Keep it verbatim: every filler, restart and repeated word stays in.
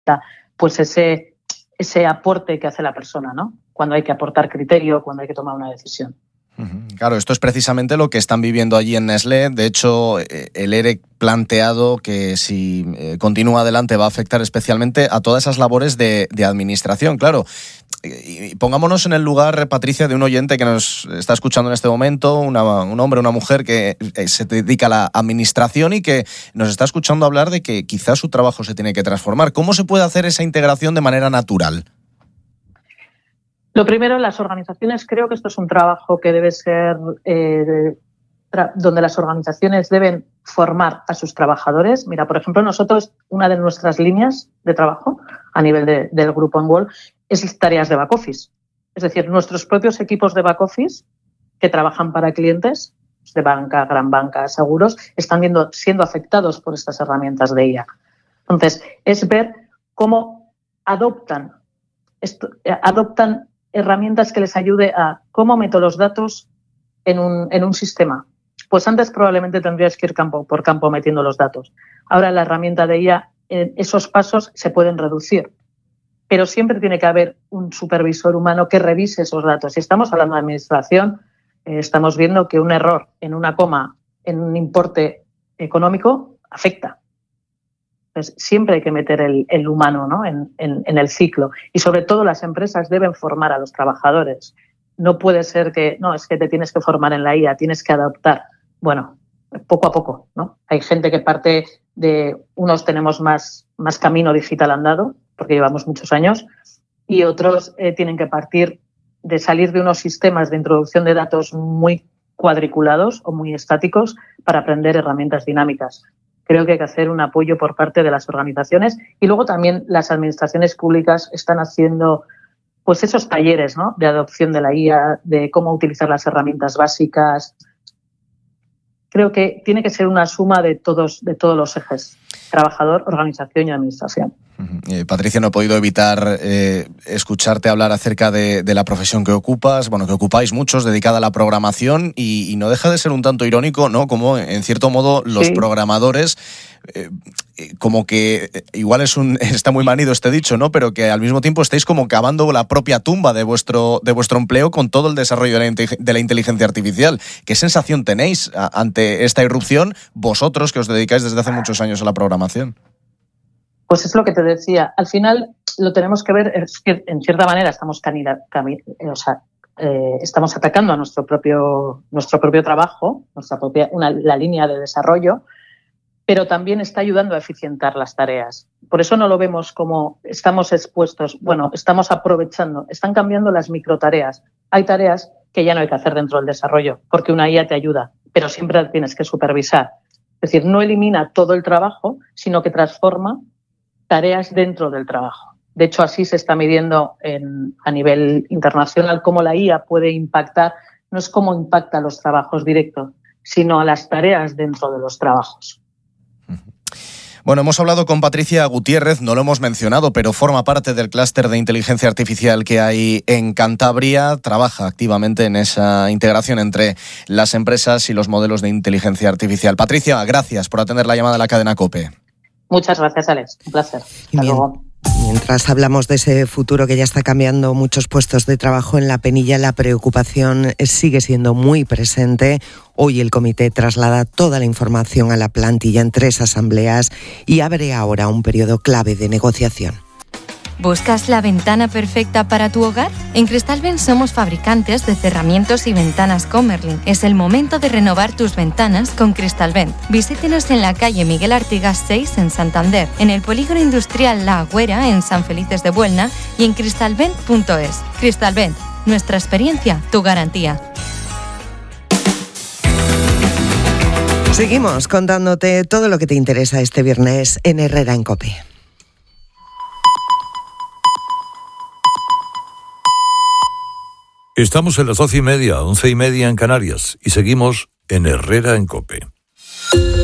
pues ese, ese aporte que hace la persona, ¿no? Cuando hay que aportar criterio, cuando hay que tomar una decisión. Claro, esto es precisamente lo que están viviendo allí en Nestlé. De hecho, el ERE planteado que si continúa adelante va a afectar especialmente a todas esas labores de, de administración. Claro, y pongámonos en el lugar, Patricia, de un oyente que nos está escuchando en este momento, una, un hombre, una mujer que se dedica a la administración y que nos está escuchando hablar de que quizás su trabajo se tiene que transformar. ¿Cómo se puede hacer esa integración de manera natural? Lo primero, las organizaciones, creo que esto es un trabajo que debe ser, eh, tra- donde las organizaciones deben formar a sus trabajadores. Mira, por ejemplo, nosotros, una de nuestras líneas de trabajo a nivel de, del grupo Enwall es tareas de back office. Es decir, nuestros propios equipos de back office que trabajan para clientes de banca, gran banca, seguros, están viendo, siendo afectados por estas herramientas de I A. Entonces, es ver cómo adoptan, esto, adoptan herramientas que les ayude a cómo meto los datos en un, en un sistema. Pues antes probablemente tendrías que ir campo por campo metiendo los datos. Ahora la herramienta de I A, eh, esos pasos se pueden reducir. Pero siempre tiene que haber un supervisor humano que revise esos datos. Si estamos hablando de administración, eh, estamos viendo que un error en una coma, en un importe económico, afecta. Entonces, siempre hay que meter el, el humano, ¿no? en, en, en el ciclo. Y sobre todo las empresas deben formar a los trabajadores. No puede ser que, no, es que te tienes que formar en la I A, tienes que adaptar. Bueno, poco a poco, ¿no? Hay gente que parte de, unos tenemos más, más camino digital andado, porque llevamos muchos años, y otros eh, tienen que partir de salir de unos sistemas de introducción de datos muy cuadriculados o muy estáticos para aprender herramientas dinámicas. Creo que hay que hacer un apoyo por parte de las organizaciones y luego también las administraciones públicas están haciendo pues esos talleres, ¿no? De adopción de la I A, de cómo utilizar las herramientas básicas. Creo que tiene que ser una suma de todos, de todos los ejes: trabajador, organización y administración. Eh, Patricia, no he podido evitar eh, escucharte hablar acerca de, de la profesión que ocupas, bueno, que ocupáis muchos, dedicada a la programación, y, y no deja de ser un tanto irónico, ¿no? Como, en cierto modo, los sí. programadores, eh, como que igual es un está muy manido este dicho, ¿no? Pero que al mismo tiempo estáis como cavando la propia tumba de vuestro de vuestro empleo con todo el desarrollo de la, de la inteligencia artificial. ¿Qué sensación tenéis a, ante esta irrupción, vosotros que os dedicáis desde hace muchos años a la programación? Pues es lo que te decía. Al final lo tenemos que ver, es que en cierta manera estamos canida, cami, o sea, eh, estamos atacando a nuestro propio nuestro propio trabajo, nuestra propia una, la línea de desarrollo, pero también está ayudando a eficientar las tareas. Por eso no lo vemos como estamos expuestos, bueno, estamos aprovechando, están cambiando las microtareas. Hay tareas que ya no hay que hacer dentro del desarrollo, porque una I A te ayuda, pero siempre tienes que supervisar. Es decir, no elimina todo el trabajo, sino que transforma tareas dentro del trabajo. De hecho, así se está midiendo en, a nivel internacional cómo la I A puede impactar, no es cómo impacta a los trabajos directos, sino a las tareas dentro de los trabajos. Bueno, hemos hablado con Patricia Gutiérrez, no lo hemos mencionado, pero forma parte del clúster de inteligencia artificial que hay en Cantabria, trabaja activamente en esa integración entre las empresas y los modelos de inteligencia artificial. Patricia, gracias por atender la llamada de la cadena COPE. Muchas gracias, Alex. Un placer. Hasta luego. Mientras hablamos de ese futuro que ya está cambiando muchos puestos de trabajo en La Penilla, la preocupación sigue siendo muy presente. Hoy el comité traslada toda la información a la plantilla en tres asambleas y abre ahora un periodo clave de negociación. ¿Buscas la ventana perfecta para tu hogar? En Cristalvent somos fabricantes de cerramientos y ventanas Comerlin. Es el momento de renovar tus ventanas con Cristalvent. Visítenos en la calle Miguel Artigas seis en Santander, en el polígono industrial La Agüera en San Felices de Buelna y en cristalvent punto es. Cristalvent, nuestra experiencia, tu garantía. Seguimos contándote todo lo que te interesa este viernes en Herrera en COPE. Estamos en las doce y media, once y media en Canarias y seguimos en Herrera en COPE.